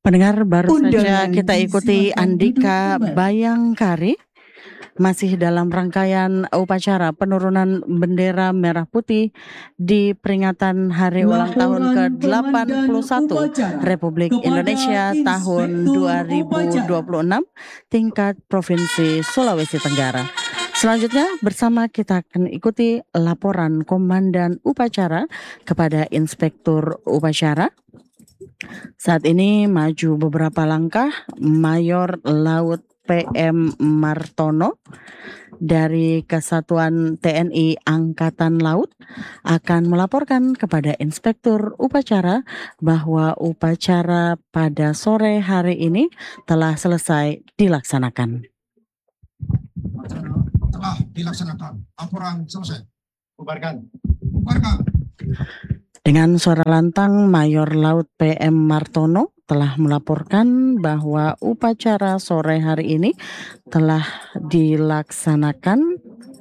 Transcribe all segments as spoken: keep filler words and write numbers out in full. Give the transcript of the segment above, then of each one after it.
Pendengar, baru saja Undangan kita ikuti disilakan Andika duduk kembali. Bayangkari masih dalam rangkaian upacara penurunan bendera merah putih di peringatan hari ulang tahun ke Laporan delapan puluh Komandan satu Upacara Republik kepada Indonesia tahun Inspektur dua ribu dua puluh enam tingkat Provinsi Sulawesi Tenggara. Selanjutnya bersama kita akan ikuti laporan Komandan Upacara kepada Inspektur Upacara. Saat ini maju beberapa langkah Mayor Laut P M Martono dari Kesatuan T N I Angkatan Laut akan melaporkan kepada Inspektur Upacara bahwa upacara pada sore hari ini telah selesai dilaksanakan. Acara telah dilaksanakan. Laporan selesai. Bubarkan. Bubarkan. Dengan suara lantang, Mayor Laut P M Martono telah melaporkan bahwa upacara sore hari ini telah dilaksanakan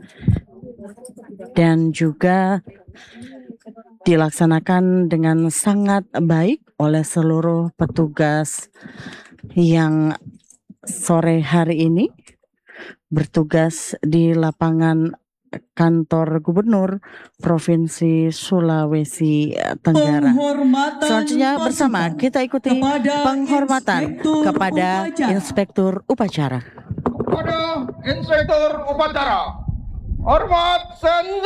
dan juga dilaksanakan dengan sangat baik oleh seluruh petugas yang sore hari ini bertugas di lapangan Kantor Gubernur Provinsi Sulawesi Tenggara. Selanjutnya bersama kita ikuti penghormatan kepada Inspektur Upacara. Kepada Inspektur Upacara, hormat senjata.